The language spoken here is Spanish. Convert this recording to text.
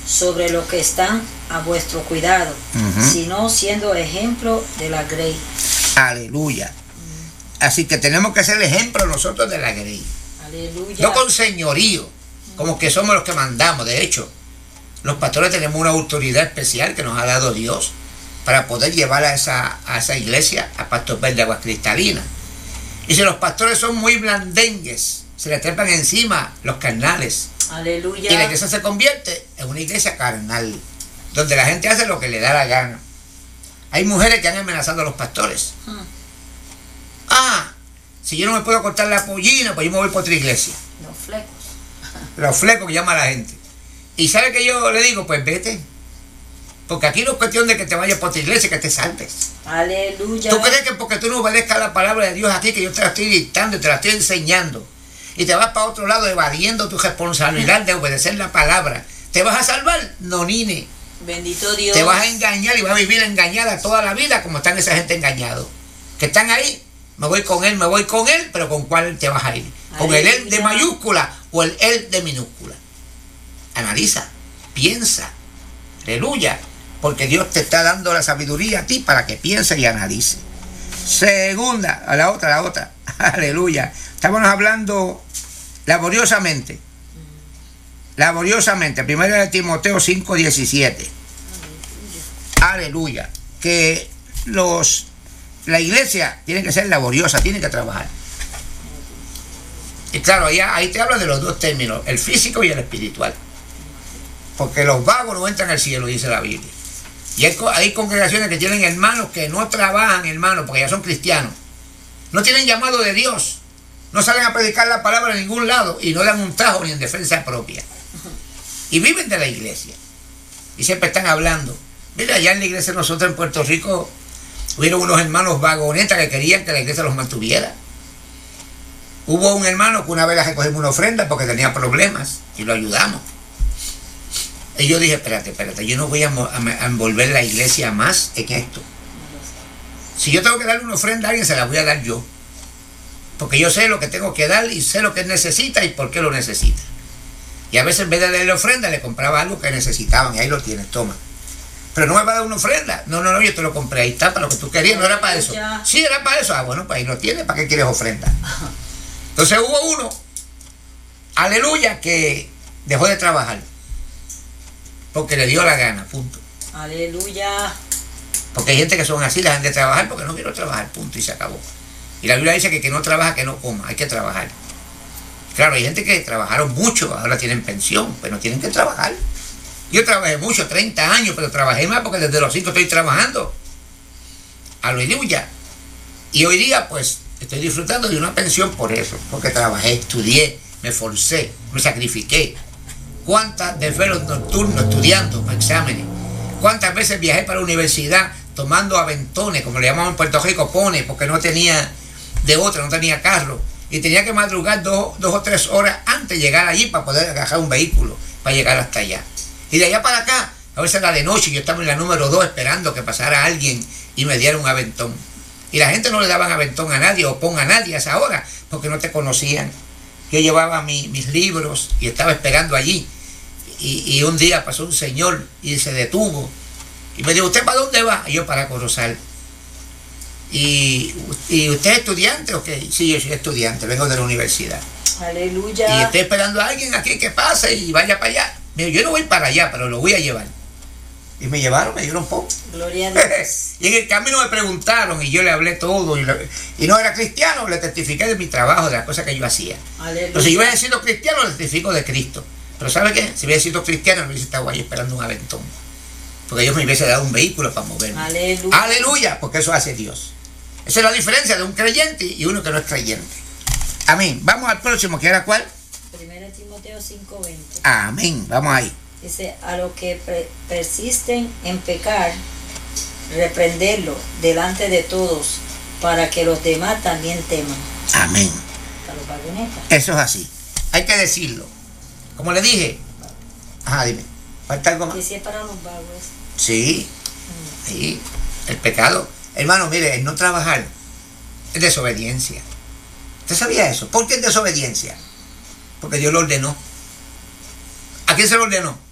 sobre los que están a vuestro cuidado, sino siendo ejemplo de la grey. Aleluya. Así que tenemos que ser ejemplo nosotros de la grey. Aleluya. No con señorío, como que somos los que mandamos. De hecho, los pastores tenemos una autoridad especial que nos ha dado Dios para poder llevar a esa iglesia a Pastor Verde de Aguas Cristalinas. Y si los pastores son muy blandengues, se le trepan encima los carnales. Aleluya. Y la iglesia se convierte en una iglesia carnal, donde la gente hace lo que le da la gana. Hay mujeres que han amenazado a los pastores. Si yo no me puedo cortar la pollina, pues yo me voy por otra iglesia. Los flecos. Los flecos que llama la gente. Y ¿sabe qué yo le digo? Pues vete. Porque aquí no es cuestión de que te vayas por otra iglesia, que te salves. Aleluya. ¿Tú crees que porque tú no obedezcas la palabra de Dios aquí, que yo te la estoy dictando y te la estoy enseñando, y te vas para otro lado evadiendo tu responsabilidad de obedecer la palabra, ¿te vas a salvar? No, nine. Bendito Dios. Te vas a engañar y vas a vivir engañada toda la vida, como están esa gente engañados. Que están ahí, me voy con él, pero ¿con cuál te vas a ir? ¿Con el él de mayúscula o el él de minúscula? Analiza, piensa, aleluya, porque Dios te está dando la sabiduría a ti para que piense y analice. Segunda, a la otra, aleluya. Estamos hablando laboriosamente. 1 de Timoteo 5:17. Aleluya. Que la iglesia tiene que ser laboriosa, tiene que trabajar. Y claro, ahí te habla de los dos términos, el físico y el espiritual. Porque los vagos no entran al cielo, dice la Biblia. Y hay congregaciones que tienen hermanos que no trabajan, hermanos, porque ya son cristianos. No tienen llamado de Dios. No salen a predicar la palabra en ningún lado y no dan un tajo ni en defensa propia. Y viven de la iglesia. Y siempre están hablando. Mira, allá en la iglesia nosotros en Puerto Rico hubieron unos hermanos vagonetas que querían que la iglesia los mantuviera. Hubo un hermano que una vez le recogimos una ofrenda porque tenía problemas y lo ayudamos. Y yo dije, espérate, yo no voy a envolver la iglesia más en esto. Si yo tengo que darle una ofrenda a alguien, se la voy a dar yo. Porque yo sé lo que tengo que dar y sé lo que él necesita y por qué lo necesita. Y a veces en vez de darle ofrenda, le compraba algo que necesitaban y ahí lo tienes, toma. Pero no me va a dar una ofrenda. No, yo te lo compré, ahí está, para lo que tú querías, no era para eso. Sí, era para eso. Bueno, pues ahí lo tienes, ¿para qué quieres ofrenda? Entonces hubo uno, aleluya, que dejó de trabajar. Porque le dio la gana, punto. Aleluya. Porque hay gente que son así, dejan de trabajar porque no quiero trabajar, punto, y se acabó. Y la Biblia dice que no trabaja, que no coma, hay que trabajar. Claro, hay gente que trabajaron mucho, ahora tienen pensión, pero no tienen que trabajar. Yo trabajé mucho, 30 años, pero trabajé más porque desde los 5 estoy trabajando. Aleluya. Y hoy día, pues, estoy disfrutando de una pensión por eso, porque trabajé, estudié, me forcé, me sacrifiqué. ¿Cuántas desvelos nocturnos estudiando para exámenes? ¿Cuántas veces viajé para la universidad tomando aventones, como le llamamos en Puerto Rico, pones, porque no tenía de otra, no tenía carro? Y tenía que madrugar 2 o 3 horas antes de llegar allí para poder agarrar un vehículo, para llegar hasta allá. Y de allá para acá, a veces era de noche, yo estaba en la número 2 esperando que pasara alguien y me diera un aventón. Y la gente no le daban aventón a nadie o pon a nadie a esa hora, porque no te conocían. Yo llevaba mis libros y estaba esperando allí. Y un día pasó un señor y se detuvo. Y me dijo, ¿usted para dónde va? Y yo, para Corozal. ¿Y usted es estudiante o qué? Sí, yo soy estudiante, vengo de la universidad. Aleluya. Y estoy esperando a alguien aquí que pase y vaya para allá. Me dijo, yo no voy para allá, pero lo voy a llevar. Y me llevaron, me dieron poco. Gloria a Dios. Y en el camino me preguntaron y yo le hablé todo. Y no era cristiano, le testifiqué de mi trabajo, de las cosas que yo hacía. Aleluya. Entonces, si yo hubiera sido cristiano, le testifico de Cristo. Pero ¿sabe qué? Si hubiera sido cristiano, no hubiese estado ahí esperando un aventón. Porque Dios me hubiese dado un vehículo para moverme. Aleluya. Aleluya, porque eso hace Dios. Esa es la diferencia de un creyente y uno que no es creyente. Amén. Vamos al próximo, ¿que era cuál? 1 Timoteo 5:20. Amén. Vamos ahí. Dice, a los que persisten en pecar, reprenderlo delante de todos, para que los demás también teman. Amén. Para los vagonetas. Eso es así. Hay que decirlo. Como le dije. Ajá, dime. ¿Falta algo más? Que si es para los vagos. Sí. Sí. El pecado. Hermano, mire, el no trabajar es desobediencia. ¿Usted sabía eso? ¿Por qué es desobediencia? Porque Dios lo ordenó. ¿A quién se lo ordenó?